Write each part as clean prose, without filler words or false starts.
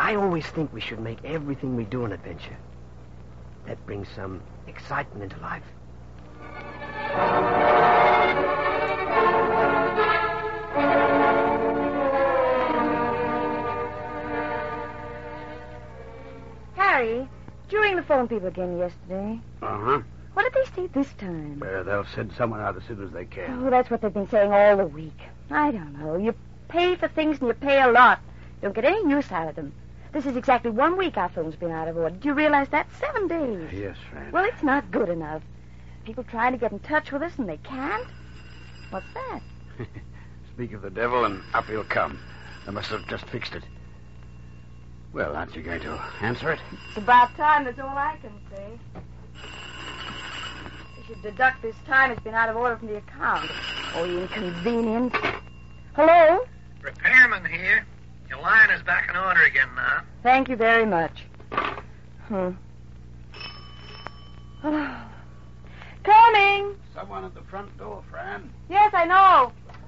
I always think we should make everything we do an adventure. That brings some excitement into life. Harry, did you ring the phone people again yesterday? Uh-huh. What did they say this time? They'll send someone out as soon as they can. Oh, that's what they've been saying all the week. I don't know. You pay for things and you pay a lot. You don't get any use out of them. This is exactly 1 week our phone's been out of order. Do you realize that? 7 days. Yes, Fran. Well, it's not good enough. People trying to get in touch with us and they can't. What's that? Speak of the devil and up he'll come. They must have just fixed it. Well, aren't you going to answer it? It's about time, that's all I can say. You should deduct this time it's been out of order from the account. Oh, you inconvenience. Hello? Repairman here. Your line is back in order again now. Thank you very much. Coming! Someone at the front door, Fran. Yes, I know.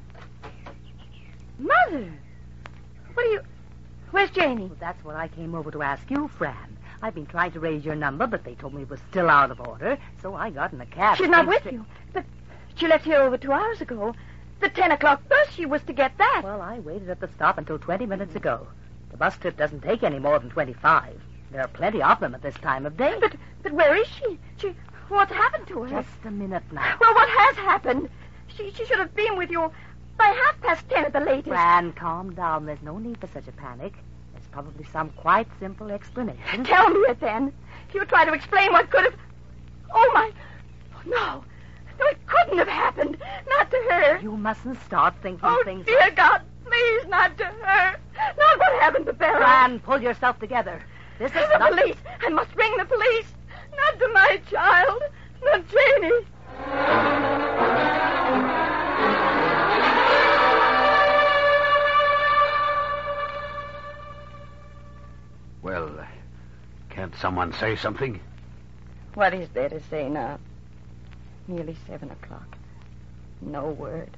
Mother! What are you... Where's Janie? Well, that's what I came over to ask you, Fran. I've been trying to raise your number, but they told me it was still out of order, so I got in a cab. She's not with you. But she left here over 2 hours ago. The 10 o'clock bus, she was to get that. Well, I waited at the stop until 20 minutes ago. The bus trip doesn't take any more than 25. There are plenty of them at this time of day. But where is she? What's happened to her? Just a minute now. Well, what has happened? She should have been with you by 10:30 at the latest. Fran, calm down. There's no need for such a panic. There's probably some quite simple explanation. Tell me it then. You try to explain what could have... Oh, my... No, it couldn't have happened. Not to her. You mustn't start thinking things... Oh, dear God, please, not to her. Not what happened to Bella. Fran, pull yourself together. This is the not... police. I must ring the police. Not to my child. Not Janie. Well, can't someone say something? What is there to say now? Nearly 7 o'clock. No word.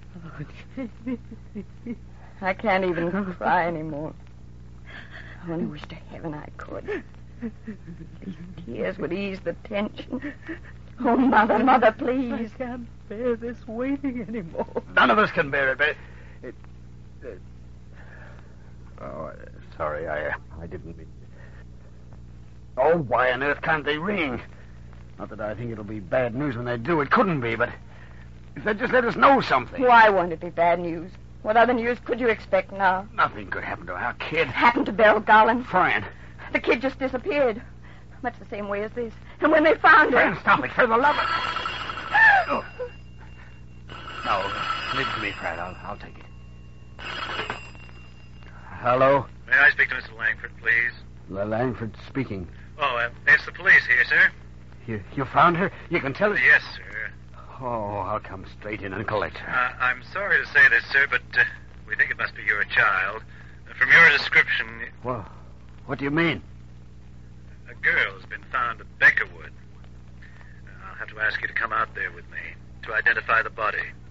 I can't even cry anymore. I only wish to heaven I could. These tears would ease the tension. Oh, Mother, please. I can't bear this waiting anymore. None of us can bear it, but... sorry, I didn't mean... Oh, why on earth can't they ring? Not that I think it'll be bad news when they do. It couldn't be, but if they'd just let us know something. Why won't it be bad news? What other news could you expect now? Nothing could happen to our kid. Happened to Beryl Garland. Fran. The kid just disappeared. Much the same way as this. And when they found her... Fran, stop it, for the love of... Oh. No, leave it to me, Fran. I'll take it. Hello? May I speak to Mr. Langford, please? Langford speaking. Oh, it's the police here, sir. You found her? You can tell us... Yes, sir. Oh, I'll come straight in and collect her. I'm sorry to say this, sir, but we think it must be your child. From your description... Well, what do you mean? A girl has been found at Beckerwood. I'll have to ask you to come out there with me to identify the body.